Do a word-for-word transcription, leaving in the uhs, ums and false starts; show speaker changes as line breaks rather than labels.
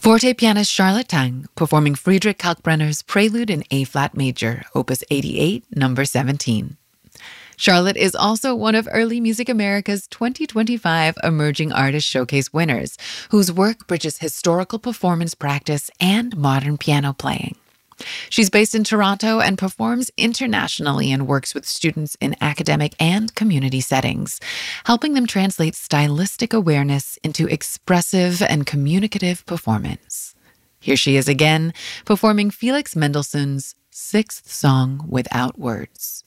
Forte pianist Charlotte Tang performing Friedrich Kalkbrenner's Prelude in A-flat major, opus eighty-eight, number seventeen. Charlotte is also one of Early Music America's twenty twenty-five Emerging Artist Showcase winners, whose work bridges historical performance practice and modern piano playing. She's based in Toronto and performs internationally and works with students in academic and community settings, helping them translate stylistic awareness into expressive and communicative performance. Here she is again, performing Felix Mendelssohn's Sixth Song Without Words.